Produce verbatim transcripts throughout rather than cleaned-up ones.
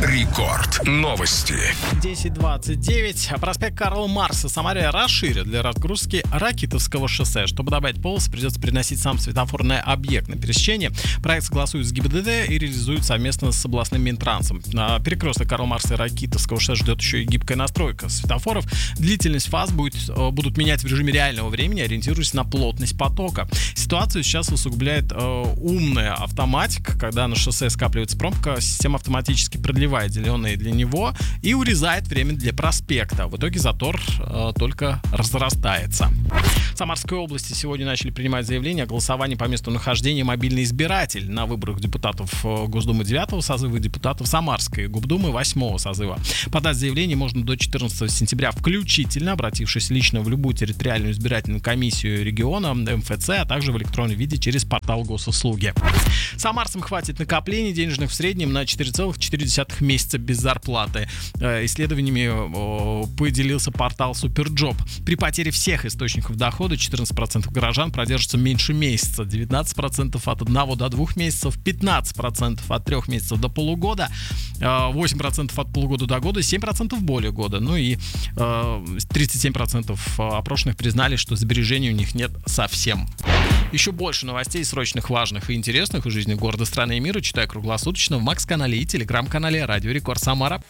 Рекорд. Новости. десять двадцать девять. Проспект Карла Маркса в Самаре расширят для разгрузки Ракитовского шоссе. Чтобы добавить полосы, придется переносить сам светофорный объект на пересечение. Проект согласуют с ГИБДД и реализуют совместно с областным Минтрансом. На перекрестке Карла Маркса и Ракитовского шоссе ждет еще и гибкая настройка светофоров. Длительность фаз будет, будут менять в режиме реального времени, ориентируясь на плотность потока. Ситуацию сейчас усугубляет э, умная автоматика. Когда на шоссе скапливается пробка, система автоматически продлевает зеленые для него и урезает время для проспекта. В итоге затор э, только разрастается. В Самарской области сегодня начали принимать заявления о голосовании по месту нахождения мобильный избиратель на выборах депутатов Госдумы девятого созыва и депутатов Самарской Губдумы восьмого созыва. Подать заявление можно до четырнадцатого сентября включительно, обратившись лично в любую территориальную избирательную комиссию региона, эм эф цэ, а также в электронном виде через портал госуслуги. Самарцам хватит накоплений денежных в среднем на четыре целых четыре десятых месяца без зарплаты. Исследованиями поделился портал Суперджоп. При потере всех источников дохода четырнадцать процентов горожан продержатся меньше месяца, девятнадцать процентов от одного до двух месяцев, пятнадцать процентов от трех месяцев до полугода, восемь процентов от полугода до года, семь процентов более года. Ну и тридцать семь процентов опрошенных признали, что сбережений у них нет совсем. Еще больше новостей срочных, важных и интересных из жизни города, страны и мира читай круглосуточно в Макс-канале и телеграм-канале Радио Рекорд Самара.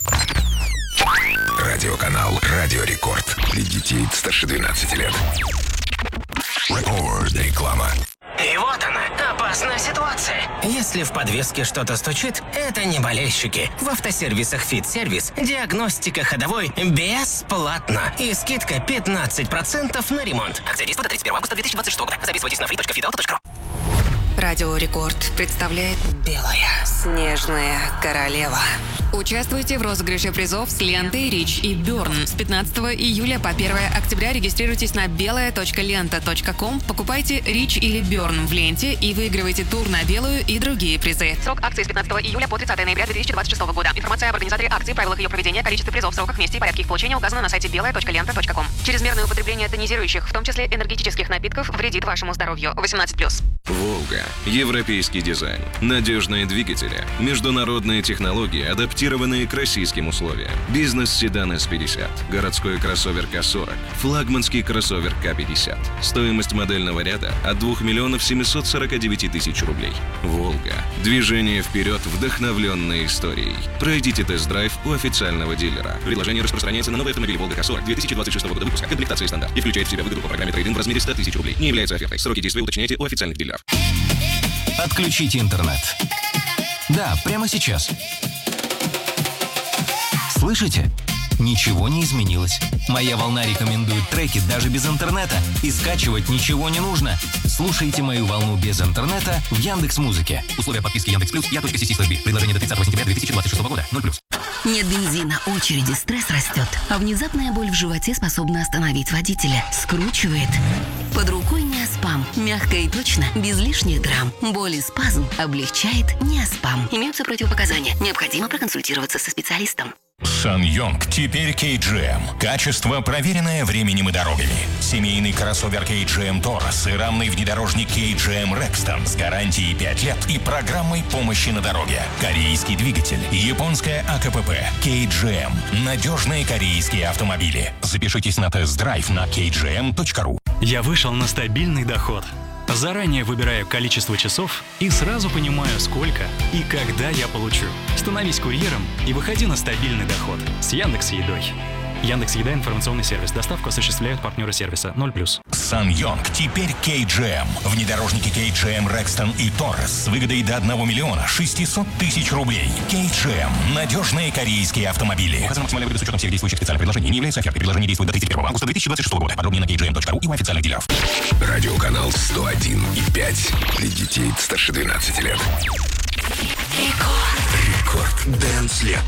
Радиоканал Радио Рекорд. Для детей старше двенадцати лет. Рекорд. Реклама. И вот она, опасная ситуация. Если в подвеске что-то стучит, это не болельщики. В автосервисах «Фит-сервис» диагностика ходовой бесплатно. И скидка пятнадцать процентов на ремонт. Акция действует до тридцать первого августа две тысячи двадцать шестого года. Записывайтесь на фри точка фит авто точка ру. Радио Рекорд представляет «Белая снежная королева». Участвуйте в розыгрыше призов с лентой Рич и Бёрн. С пятнадцатого июля по первое октября регистрируйтесь на белая точка лента точка ком, покупайте Рич или Бёрн в ленте и выигрывайте тур на белую и другие призы. Срок акции с пятнадцатого июля по тридцатое ноября две тысячи двадцать шестого года. Информация об организаторе акции, правилах ее проведения, количестве призов, сроках, месте и порядке их получения указана на сайте белая точка лента точка ком. Чрезмерное употребление тонизирующих, в том числе энергетических напитков, вредит вашему здоровью. восемнадцать плюс. Волга. Европейский дизайн. Надежные двигатели. Международные технологии, адаптированные к российским условиям. Бизнес-седан эс пятьдесят. Городской кроссовер ка сорок. Флагманский кроссовер ка пятьдесят. Стоимость модельного ряда от двух миллионов семьсот сорок девять тысяч рублей. Волга. Движение вперед, вдохновленной историей. Пройдите тест-драйв у официального дилера. Предложение распространяется на новый автомобиль Волга ка сорок две тысячи двадцать шестого года выпуска. Комплектация стандарт. И включает в себя выгоду по программе трейд-ин в размере сто тысяч рублей. Не является офертой. Сроки действия уточняйте у официальных дилеров. Отключите интернет. Да, прямо сейчас. Слышите? Ничего не изменилось. Моя волна рекомендует треки даже без интернета. И скачивать ничего не нужно. Слушайте мою волну без интернета в Яндекс.Музыке. Условия подписки Яндекс Плюс, я.си слэш би. Предложение до тридцатого сентября две тысячи двадцать шестого года. ноль плюс. Нет бензина, очереди, стресс растет. А внезапная боль в животе способна остановить водителя. Скручивает. Под рукой Неоспам. Мягко и точно, без лишних драм. Боль и спазм облегчает Неоспам. Имеются противопоказания. Необходимо проконсультироваться со специалистом. SsangYong теперь кей джи эм. Качество, проверенное временем и дорогами. Семейный кроссовер кей джи эм Taurus и рамный внедорожник кей джи эм Rexton с гарантией пять лет и программой помощи на дороге. Корейский двигатель, японская а ка пэ пэ, кей джи эм. Надежные корейские автомобили. Запишитесь на тест-драйв на кей джи эм точка ру. Я вышел на стабильный доход. Заранее выбираю количество часов и сразу понимаю, сколько и когда я получу. Становись курьером и выходи на стабильный доход с Яндекс.Едой. Яндекс.Еда — информационный сервис. Доставку осуществляют партнеры сервиса. ноль плюс. SsangYong теперь кей джи эм. Внедорожники кей джи эм Rexton и Taurus с выгодой до одного миллиона шестисот тысяч рублей. кей джи эм. Надежные корейские автомобили. Указана максимальная выгода с учетом всех действующих специальных предложений. Не является офертой. Предложение действует до тридцать первого августа две тысячи двадцать шестого года. Подробнее на кей джи эм точка ру и у официальных дилеров. Радиоканал сто один и пять. Для детей старше двенадцати лет. Рекорд. Рекорд. Дэнс лето.